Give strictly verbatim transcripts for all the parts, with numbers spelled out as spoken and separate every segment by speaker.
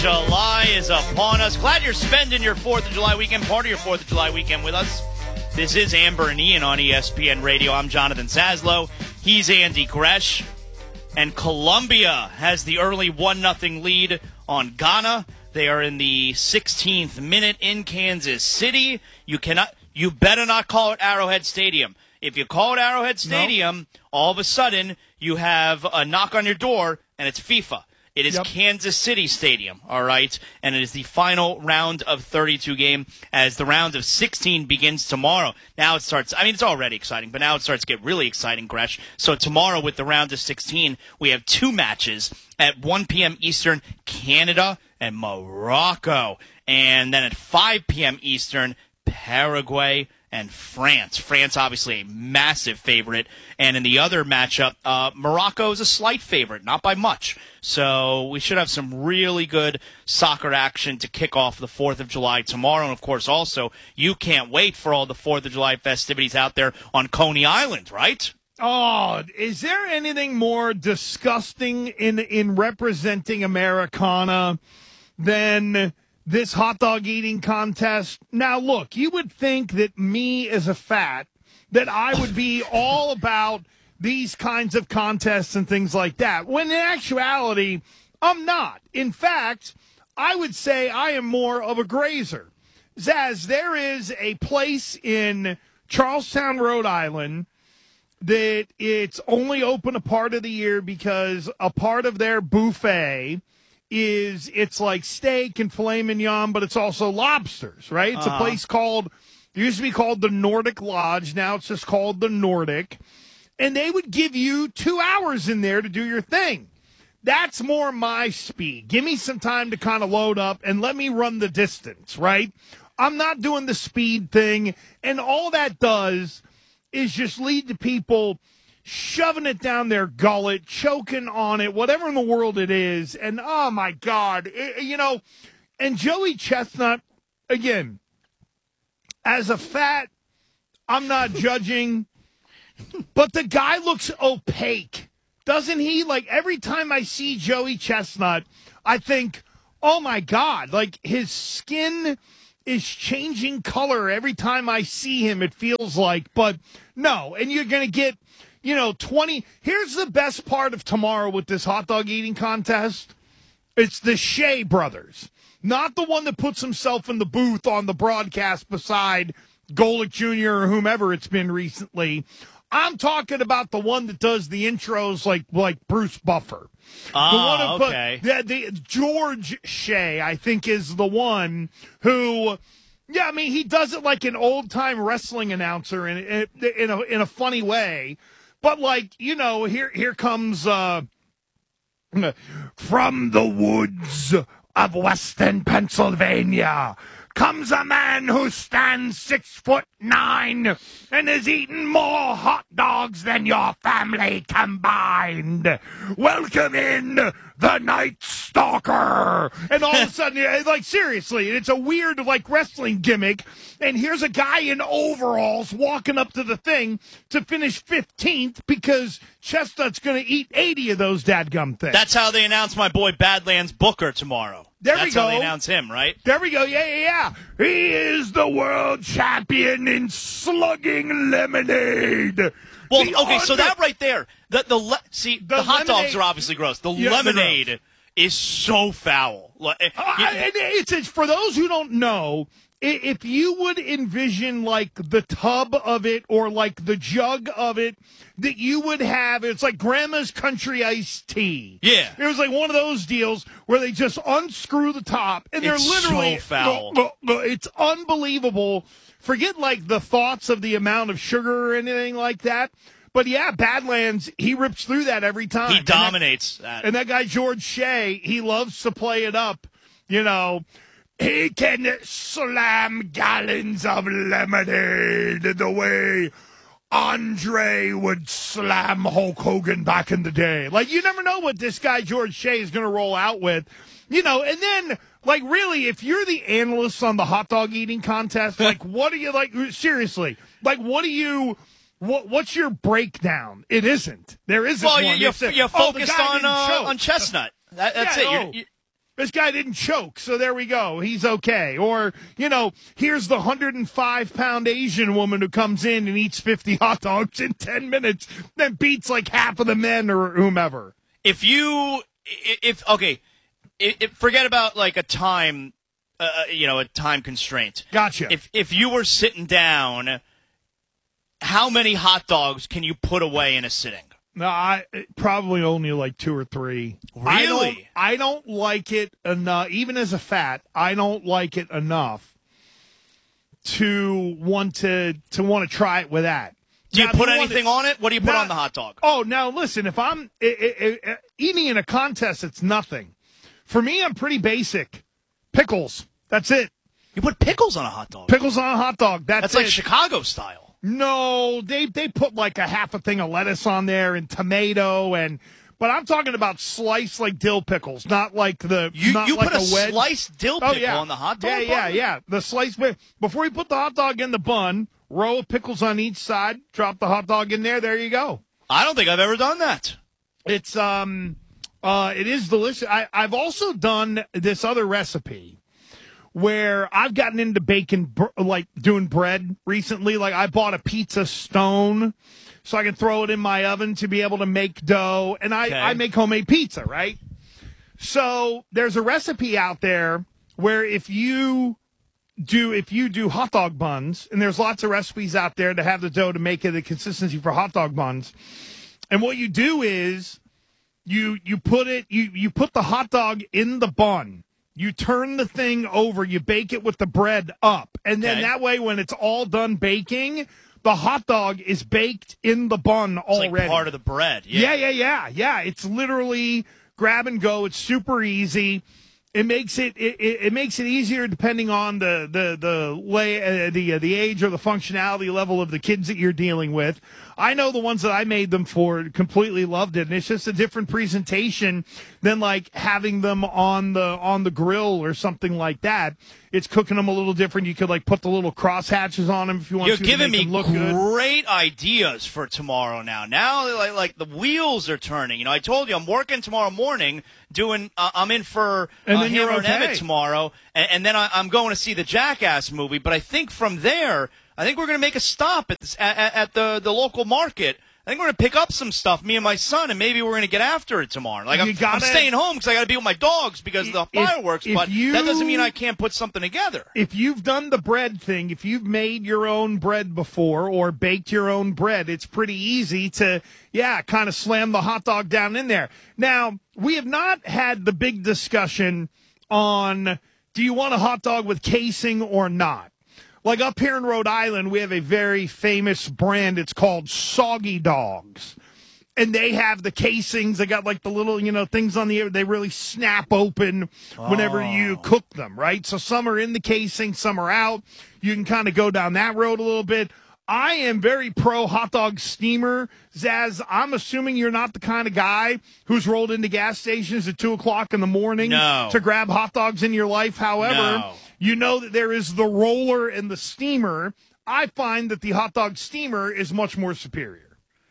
Speaker 1: July is upon us. Glad you're spending your fourth of July weekend, part of your fourth of July weekend with us. This is Amber and Ian on E S P N Radio. I'm Jonathan Saslow. He's Andy Gresh. And Colombia has the early one nothing lead on Ghana. They are in the sixteenth minute in Kansas City. You cannot, you better not call it Arrowhead Stadium. If you call it Arrowhead Stadium, no. all of a sudden you have a knock on your door and it's FIFA. It is yep. Kansas City Stadium, all right? And it is the final round of thirty-two game as the round of sixteen begins tomorrow. Now it starts, I mean, it's already exciting, but now it starts to get really exciting, Gresh. So tomorrow with the round of sixteen, we have two matches at one p.m. Eastern, Canada and Morocco. And then at five p.m. Eastern, Paraguay and France. France, obviously, a massive favorite. And in the other matchup, uh, Morocco is a slight favorite, not by much. So we should have some really good soccer action to kick off the fourth of July tomorrow. And, of course, also, you can't wait for all the fourth of July festivities out there on Coney Island, right?
Speaker 2: Oh, is there anything more disgusting in in representing Americana than this hot dog eating contest? Now, look, you would think that me as a fat, that I would be all about these kinds of contests and things like that, when in actuality, I'm not. In fact, I would say I am more of a grazer. Zaz, there is a place in Charlestown, Rhode Island, that it's only open a part of the year because a part of their buffet is it's like steak and filet mignon, but it's also lobsters, right? It's uh-huh. a place called, it used to be called the Nordic Lodge. Now it's just called the Nordic. And they would give you two hours in there to do your thing. That's more my speed. Give me some time to kind of load up and let me run the distance, right? I'm not doing the speed thing. And all that does is just lead to people shoving it down their gullet, choking on it, whatever in the world it is. And, oh, my God, it, you know, and Joey Chestnut, again, as a fat, I'm not judging, but the guy looks opaque, doesn't he? Like, every time I see Joey Chestnut, I think, oh, my God, like, his skin is changing color every time I see him, it feels like. But, no, and you're going to get, you know, twenty. Here's the best part of tomorrow with this hot dog eating contest. It's the Shea brothers, not the one that puts himself in the booth on the broadcast beside Golick Junior or whomever it's been recently. I'm talking about the one that does the intros like like Bruce Buffer.
Speaker 1: Oh,
Speaker 2: the one who
Speaker 1: okay.
Speaker 2: Put, the, the, George Shea, I think, is the one who, yeah, I mean, he does it like an old-time wrestling announcer in, in, in, a, in a funny way. But, like, you know, here here comes uh, from the woods of western Pennsylvania comes a man who stands six foot nine and has eaten more hot dogs than your family combined. Welcome in the Night Stalker. And all of a sudden, like, seriously, it's a weird, like, wrestling gimmick. And here's a guy in overalls walking up to the thing to finish fifteenth because Chestnut's going to eat eighty of those dadgum things.
Speaker 1: That's how they announce my boy Badlands Booker tomorrow.
Speaker 2: There
Speaker 1: That's
Speaker 2: we go.
Speaker 1: That's how they announce him, right?
Speaker 2: There we go. Yeah, yeah, yeah. He is the world champion in slugging lemonade.
Speaker 1: Well,
Speaker 2: the
Speaker 1: okay,
Speaker 2: under-
Speaker 1: so that right there, the the le- see the, the hot
Speaker 2: lemonade-
Speaker 1: dogs are obviously gross. The
Speaker 2: yeah,
Speaker 1: lemonade is so foul. Uh,
Speaker 2: it's, it's for those who don't know. If you would envision like the tub of it or like the jug of it that you would have, it's like grandma's country iced tea.
Speaker 1: Yeah.
Speaker 2: It was like one of those deals where they just unscrew the top and they're
Speaker 1: it's
Speaker 2: literally
Speaker 1: so foul.
Speaker 2: It's unbelievable. Forget like the thoughts of the amount of sugar or anything like that. But yeah, Badlands, he rips through that every time.
Speaker 1: He dominates
Speaker 2: and that,
Speaker 1: that.
Speaker 2: And that guy George Shea, he loves to play it up, you know. He can slam gallons of lemonade the way Andre would slam Hulk Hogan back in the day. Like, you never know what this guy George Shea is going to roll out with. You know, and then, like, really, if you're the analyst on the hot dog eating contest, like, what are you, like, seriously, like, what do you, what, what's your breakdown? It isn't. There isn't
Speaker 1: well,
Speaker 2: one.
Speaker 1: You're,
Speaker 2: a,
Speaker 1: you're
Speaker 2: oh,
Speaker 1: focused on uh, on Chestnut. That, that's
Speaker 2: yeah,
Speaker 1: it.
Speaker 2: Oh.
Speaker 1: You're, you're,
Speaker 2: This guy didn't choke, so there we go. He's okay. Or, you know, here's the one hundred five pound Asian woman who comes in and eats fifty hot dogs in ten minutes, then beats like half of the men or whomever.
Speaker 1: If you, if, okay, if, forget about like a time, uh, you know, a time constraint.
Speaker 2: Gotcha.
Speaker 1: If, if you were sitting down, how many hot dogs can you put away in a sitting?
Speaker 2: No, I probably only like two or three.
Speaker 1: Really?
Speaker 2: I don't, I don't like it enough, even as a fat, I don't like it enough to want to to want to try it with that.
Speaker 1: Do you
Speaker 2: now,
Speaker 1: put
Speaker 2: you
Speaker 1: anything
Speaker 2: to,
Speaker 1: on it? What do you put
Speaker 2: now,
Speaker 1: on the hot dog?
Speaker 2: Oh, now listen, if I'm it, it, it, eating in a contest, it's nothing. For me, I'm pretty basic. Pickles. That's it.
Speaker 1: You put pickles on a hot dog?
Speaker 2: Pickles on a hot dog. That's,
Speaker 1: That's
Speaker 2: it.
Speaker 1: like Chicago style.
Speaker 2: No, they they put like a half a thing of lettuce on there and tomato and, but I'm talking about sliced like dill pickles, not like the
Speaker 1: you
Speaker 2: not
Speaker 1: you
Speaker 2: like
Speaker 1: put a,
Speaker 2: a wedge.
Speaker 1: sliced dill
Speaker 2: oh,
Speaker 1: pickle
Speaker 2: yeah.
Speaker 1: on the hot dog.
Speaker 2: Yeah, yeah,
Speaker 1: bun?
Speaker 2: yeah. The sliced before you put the hot dog in the bun, row of pickles on each side, drop the hot dog in there. There you go.
Speaker 1: I don't think I've ever done that.
Speaker 2: It's um, uh, it is delicious. I I've also done this other recipe where I've gotten into baking, like doing bread recently. Like I bought a pizza stone so I can throw it in my oven to be able to make dough. And I,
Speaker 1: okay.
Speaker 2: I make homemade pizza, right? So there's a recipe out there where if you do, if you do hot dog buns, and there's lots of recipes out there to have the dough to make it the consistency for hot dog buns. And what you do is you, you put it, you, you put the hot dog in the bun. You turn the thing over, you bake it with the bread up, and then
Speaker 1: okay.
Speaker 2: that way when it's all done baking, the hot dog is baked in the bun
Speaker 1: it's
Speaker 2: already.
Speaker 1: Like part of the bread. Yeah.
Speaker 2: yeah, yeah, yeah. Yeah, it's literally grab and go. It's super easy. It makes it it, it makes it easier depending on the the the lay, uh, the uh, the age or the functionality level of the kids that you're dealing with. I know the ones that I made them for completely loved it, and it's just a different presentation than like having them on the on the grill or something like that. It's cooking them a little different. You could like put the little cross hatches on them if you want
Speaker 1: You're
Speaker 2: to.
Speaker 1: You're giving
Speaker 2: to make
Speaker 1: me
Speaker 2: them look good.
Speaker 1: Great ideas for tomorrow. Now, now like like the wheels are turning. You know, I told you I'm working tomorrow morning. Doing, uh, I'm in for
Speaker 2: and
Speaker 1: uh,
Speaker 2: then you're
Speaker 1: Hammer
Speaker 2: okay.
Speaker 1: and Emmett tomorrow, and, and then I, I'm going to see the Jackass movie. But I think from there, I think we're going to make a stop at, this, at, at the the local market. I think we're going to pick up some stuff, me and my son, and maybe we're going to get after it tomorrow. Like, I'm,
Speaker 2: gotta,
Speaker 1: I'm staying home because I got to be with my dogs because of the
Speaker 2: if,
Speaker 1: fireworks,
Speaker 2: if
Speaker 1: but
Speaker 2: you,
Speaker 1: that doesn't mean I can't put something together.
Speaker 2: If you've done the bread thing, if you've made your own bread before or baked your own bread, it's pretty easy to, yeah, kind of slam the hot dog down in there. Now, we have not had the big discussion on do you want a hot dog with casing or not? Like up here in Rhode Island, we have a very famous brand. It's called Soggy Dogs. And they have the casings. They got like the little, you know, things on the air. They really snap open whenever
Speaker 1: oh.
Speaker 2: you cook them, right? So some are in the casing, some are out. You can kind of go down that road a little bit. I am very pro hot dog steamer. Zaz, I'm assuming you're not the kind of guy who's rolled into gas stations at two o'clock in the morning
Speaker 1: no.
Speaker 2: to grab hot dogs in your life. However,
Speaker 1: no.
Speaker 2: you know that there is the roller and the steamer. I find that the hot dog steamer is much more superior.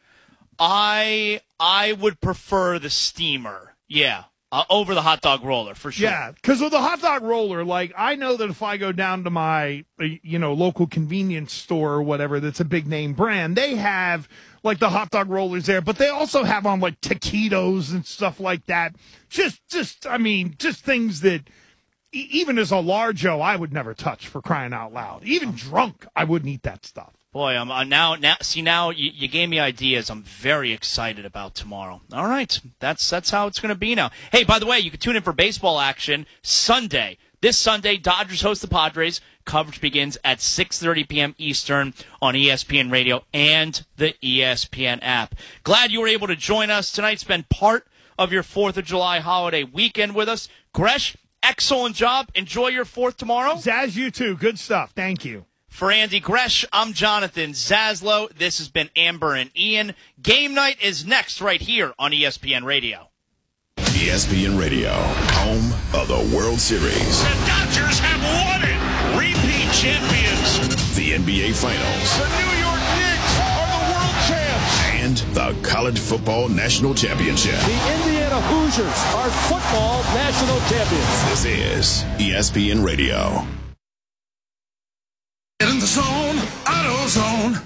Speaker 1: I I would prefer the steamer, yeah, uh, over the hot dog roller for sure.
Speaker 2: Yeah, because with the hot dog roller, like I know that if I go down to my uh, you know local convenience store or whatever, that's a big name brand, they have like the hot dog rollers there, but they also have on like taquitos and stuff like that. Just just I mean, just things that e- even as a large-o, I would never touch for crying out loud. Even drunk, I wouldn't eat that stuff.
Speaker 1: Boy, I'm uh, now now see now you, you gave me ideas. I'm very excited about tomorrow. All right, that's that's how it's going to be now. Hey, by the way, you can tune in for baseball action Sunday. This Sunday, Dodgers host the Padres. Coverage begins at six thirty p.m. Eastern on E S P N Radio and the E S P N app. Glad you were able to join us tonight. Spend part of your fourth of July holiday weekend with us. Gresh, excellent job. Enjoy your fourth tomorrow.
Speaker 2: Zaz, you too. Good stuff. Thank you.
Speaker 1: For Andy Gresh, I'm Jonathan Zaslow. This has been Amber and Ian. Game night is next right here on E S P N Radio.
Speaker 3: E S P N Radio, home of the World Series.
Speaker 4: The Dodgers have won it. Repeat champions.
Speaker 3: The N B A Finals.
Speaker 4: The New York Knicks are the world champs.
Speaker 3: and the College Football National Championship.
Speaker 5: The Indiana Hoosiers are football national champions.
Speaker 3: This is E S P N Radio.
Speaker 4: Get in the zone, AutoZone.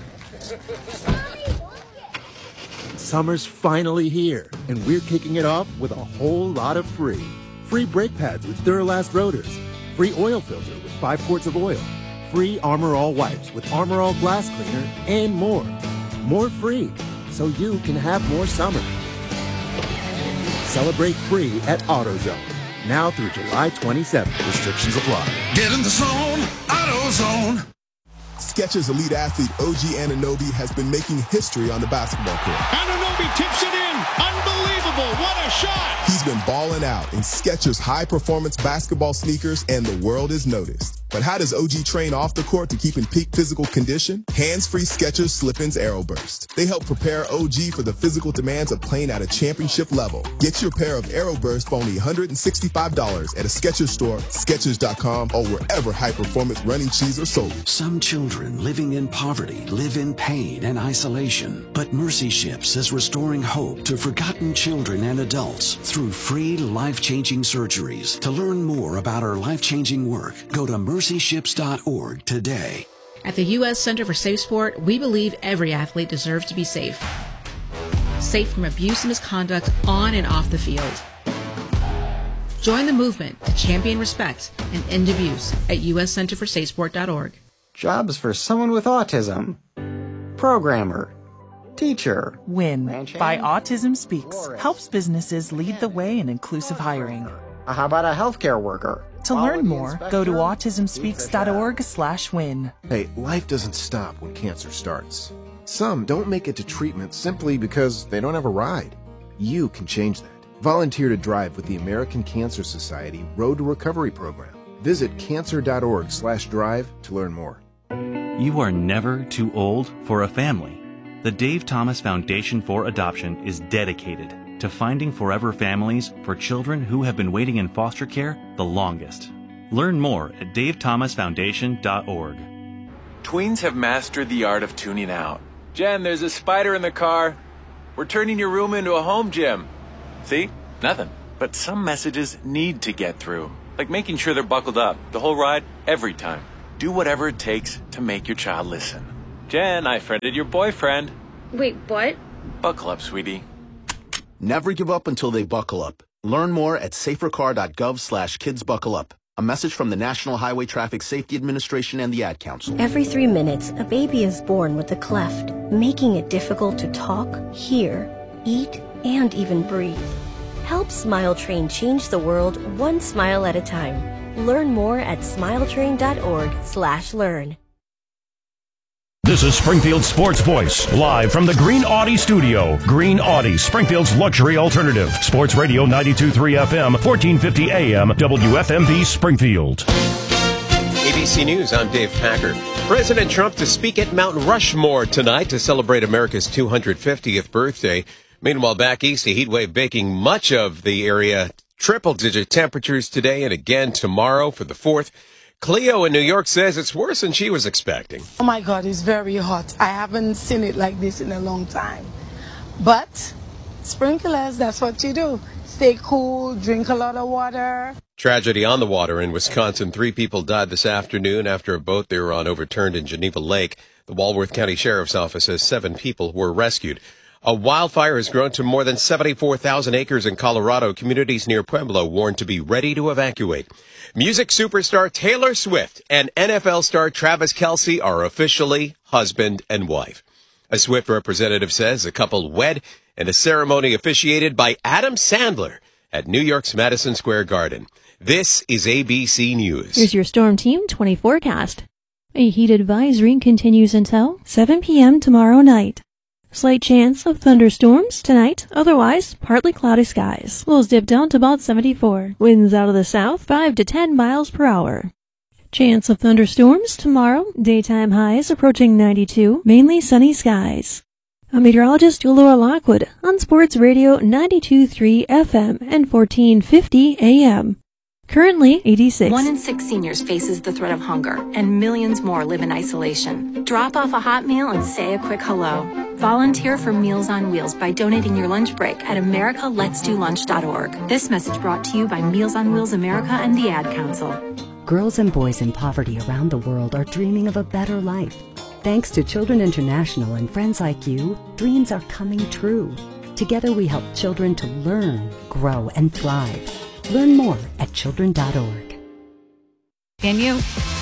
Speaker 6: Summer's finally here, and we're kicking it off with a whole lot of free. Free brake pads with Duralast rotors. Free oil filter with five quarts of oil. Free Armor All wipes with Armor All glass cleaner, and more. More free, so you can have more summer. Celebrate free at AutoZone. Now through July twenty-seventh. Restrictions apply.
Speaker 4: Get in the zone, AutoZone.
Speaker 7: Skechers elite athlete O G Anunoby has been making history on the basketball court.
Speaker 4: Anunoby tips it in. Unbelievable. What a shot.
Speaker 7: He's been balling out in Skechers high-performance basketball sneakers, and the world has noticed. But how does O G train off the court to keep in peak physical condition? Hands-free Skechers Slip-ins Aeroburst. They help prepare O G for the physical demands of playing at a championship level. Get your pair of Aeroburst for only one hundred sixty-five dollars at a Skechers store, Skechers dot com, or wherever high-performance running shoes are sold.
Speaker 8: Some children living in poverty live in pain and isolation. But Mercy Ships is restoring hope to forgotten children and adults through free life-changing surgeries. To learn more about our life-changing work, go to mercy ships dot org today.
Speaker 9: At the U S Center for Safe Sport, we believe every athlete deserves to be safe. Safe from abuse and misconduct on and off the field. Join the movement to champion respect and end abuse at U S Center for Safe Sport dot org.
Speaker 10: Jobs for someone with autism. Programmer. Teacher.
Speaker 11: WIN by Autism Speaks helps businesses lead the way in inclusive hiring.
Speaker 10: How about a healthcare worker?
Speaker 11: To learn more, go to autism speaks dot org slash win.
Speaker 12: Hey, life doesn't stop when cancer starts. Some don't make it to treatment simply because they don't have a ride. You can change that. Volunteer to drive with the American Cancer Society Road to Recovery program. Visit cancer dot org slash drive to learn more.
Speaker 13: You are never too old for a family. The Dave Thomas Foundation for Adoption is dedicated to finding forever families for children who have been waiting in foster care the longest. Learn more at dave thomas foundation dot org.
Speaker 14: Tweens have mastered the art of tuning out. Jen, there's a spider in the car. We're turning your room into a home gym. See? Nothing. But some messages need to get through. Like making sure they're buckled up the whole ride, every time. Do whatever it takes to make your child listen. Jen, I friended your boyfriend.
Speaker 15: Wait, what?
Speaker 14: Buckle up, sweetie.
Speaker 16: Never give up until they buckle up. Learn more at safercar dot gov slash kids buckle up. A message from the National Highway Traffic Safety Administration and the Ad Council.
Speaker 17: Every three minutes, a baby is born with a cleft, making it difficult to talk, hear, eat, and even breathe. Help Smile Train change the world one smile at a time. Learn more at smile train dot org slash learn.
Speaker 18: This is Springfield Sports Voice, live from the Green Audi studio. Green Audi, Springfield's luxury alternative. Sports Radio ninety-two point three F M, fourteen fifty A M, W F M V Springfield.
Speaker 19: A B C News, I'm Dave Packer. President Trump to speak at Mount Rushmore tonight to celebrate America's two hundred fiftieth birthday. Meanwhile, back east, a heat wave baking much of the area. Triple-digit temperatures today and again tomorrow for the fourth. Cleo in New York says it's worse than she was expecting.
Speaker 20: Oh my God, it's very hot. I haven't seen it like this in a long time. But sprinklers, that's what you do. Stay cool, drink a lot of water.
Speaker 19: Tragedy on the water in Wisconsin. Three people died this afternoon after a boat they were on overturned in Geneva Lake. The Walworth County Sheriff's Office says seven people were rescued. A wildfire has grown to more than seventy-four thousand acres in Colorado. Communities near Pueblo warned to be ready to evacuate. Music superstar Taylor Swift and N F L star Travis Kelce are officially husband and wife. A Swift representative says the couple wed in a ceremony officiated by Adam Sandler at New York's Madison Square Garden. This is A B C News.
Speaker 21: Here's your Storm Team twenty forecast. A heat advisory continues until seven p.m. tomorrow night. Slight chance of thunderstorms tonight, otherwise partly cloudy skies. Lows dip down to about seventy-four. Winds out of the south, five to ten miles per hour. Chance of thunderstorms tomorrow, daytime highs approaching ninety-two, mainly sunny skies. I'm meteorologist Laura Lockwood on Sports Radio ninety-two point three F M and fourteen fifty A M. Currently eighty-six.
Speaker 15: One in six seniors faces the threat of hunger, and millions more live in isolation. Drop off a hot meal and say a quick hello. Volunteer for Meals on Wheels by donating your lunch break at america lets do lunch dot org. This message brought to you by Meals on Wheels America and the Ad Council.
Speaker 22: Girls and boys in poverty around the world are dreaming of a better life. Thanks to Children International and friends like you, dreams are coming true. Together we help children to learn, grow, and thrive. Learn more at children dot org.
Speaker 23: Can you?